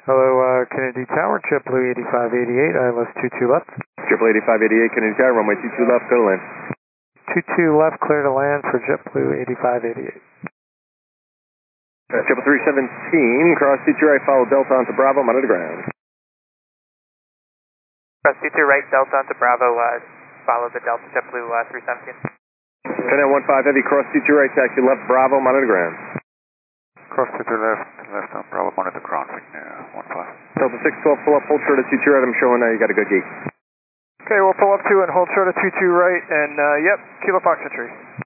Hello, Kennedy Tower, JetBlue 8588, ILS 22 left. JetBlue 8588, Kennedy Tower, runway 22 left, go to land. 22 left, clear to land for JetBlue 8588. JetBlue 317, cross C2 right, follow Delta onto Bravo, monitor ground. Cross C2 right, Delta onto Bravo, follow the Delta JetBlue 317. 10-15 heavy, cross C2 right, taxi left, Bravo, monitor ground. Cross C2 left on Bravo, monitor ground, 15. Delta 612, pull up, hold short of 22 right, I'm showing you got a good gate. Okay, we'll pull up 2 and hold short of 22 right, and yep, Kilo Fox entry.